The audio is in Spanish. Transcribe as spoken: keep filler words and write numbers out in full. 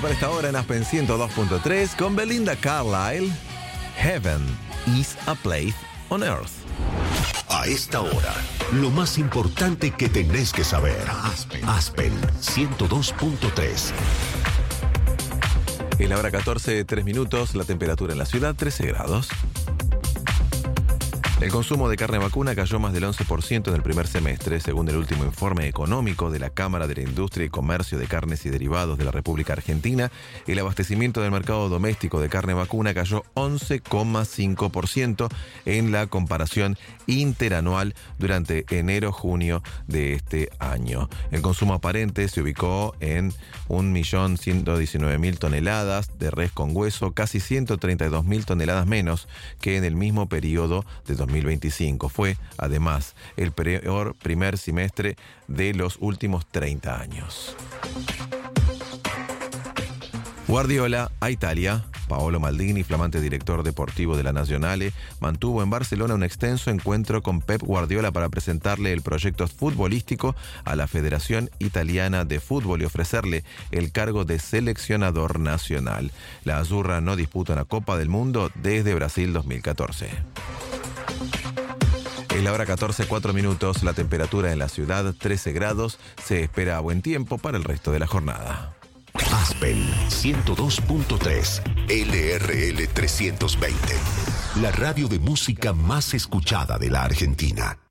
para esta hora en Aspen ciento dos punto tres con Belinda Carlisle. Heaven is a place on earth. A esta hora, lo más importante que tenés que saber. Aspen, Aspen ciento dos punto tres. En la hora catorce, tres minutos, la temperatura en la ciudad, trece grados. El consumo de carne vacuna cayó más del once por ciento en el primer semestre, según el último informe económico de la Cámara de la Industria y Comercio de Carnes y Derivados de la República Argentina. El abastecimiento del mercado doméstico de carne vacuna cayó once coma cinco por ciento en la comparación interanual durante enero-junio de este año. El consumo aparente se ubicó en un millón ciento diecinueve mil toneladas de res con hueso, casi ciento treinta y dos mil toneladas menos que en el mismo periodo de dos mil veinticinco. Fue, además, el peor primer semestre de los últimos treinta años. Guardiola a Italia. Paolo Maldini, flamante director deportivo de la Nazionale, mantuvo en Barcelona un extenso encuentro con Pep Guardiola para presentarle el proyecto futbolístico a la Federación Italiana de Fútbol y ofrecerle el cargo de seleccionador nacional. La Azzurra no disputa una Copa del Mundo desde Brasil dos mil catorce. Es la hora catorce, cuatro minutos, la temperatura en la ciudad trece grados, se espera buen tiempo para el resto de la jornada. Aspen ciento dos punto tres, L R L trescientos veinte, la radio de música más escuchada de la Argentina.